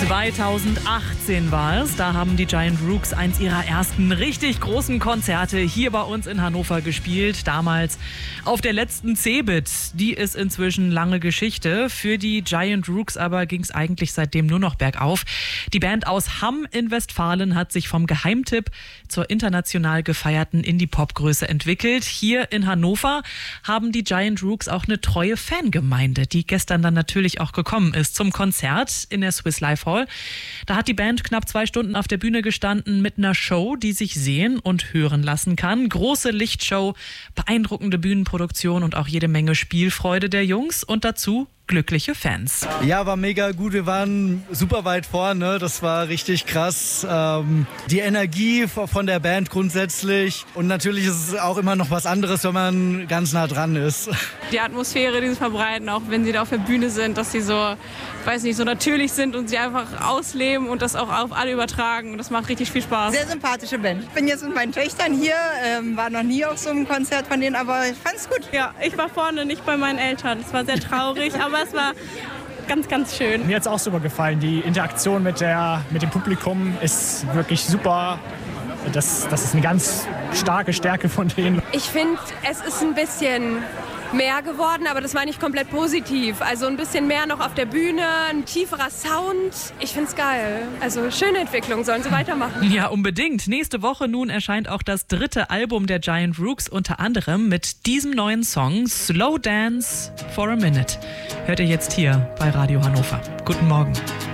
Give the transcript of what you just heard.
2018 war es. Da haben die Giant Rooks eins ihrer ersten richtig großen Konzerte hier bei uns in Hannover gespielt. Damals auf der letzten Cebit. Die ist inzwischen lange Geschichte. Für die Giant Rooks aber ging es eigentlich seitdem nur noch bergauf. Die Band aus Hamm in Westfalen hat sich vom Geheimtipp zur international gefeierten Indie-Pop-Größe entwickelt. Hier in Hannover haben die Giant Rooks auch eine treue Fangemeinde, die gestern dann natürlich auch gekommen ist zum Konzert in der Swiss Life Hall. Da hat die Band knapp 2 Stunden auf der Bühne gestanden mit einer Show, die sich sehen und hören lassen kann. Große Lichtshow, beeindruckende Bühnenproduktion und auch jede Menge Spielfreude der Jungs und dazu glückliche Fans. Ja, war mega gut. Wir waren super weit vorne. Das war richtig krass. Die Energie von der Band grundsätzlich. Und natürlich ist es auch immer noch was anderes, wenn man ganz nah dran ist. Die Atmosphäre, die sie verbreiten, auch wenn sie da auf der Bühne sind, dass sie so, weiß nicht, so natürlich sind und sie einfach ausleben und das auch auf alle übertragen. Und das macht richtig viel Spaß. Sehr sympathische Band. Ich bin jetzt mit meinen Töchtern hier, war noch nie auf so einem Konzert von denen, aber ich fand's gut. Ja, ich war vorne, nicht bei meinen Eltern. Es war sehr traurig, aber es war ganz, ganz schön. Mir hat es auch super gefallen. Die Interaktion mit dem Publikum ist wirklich super. Das ist eine ganz starke Stärke von denen. Ich finde, es ist ein bisschen mehr geworden, aber das meine ich komplett positiv. Also ein bisschen mehr noch auf der Bühne, ein tieferer Sound. Ich finde es geil. Also schöne Entwicklung, sollen sie weitermachen. Ja, unbedingt. Nächste Woche nun erscheint auch das 3. Album der Giant Rooks, unter anderem mit diesem neuen Song Slow Dance for a Minute. Hört ihr jetzt hier bei Radio Hannover. Guten Morgen.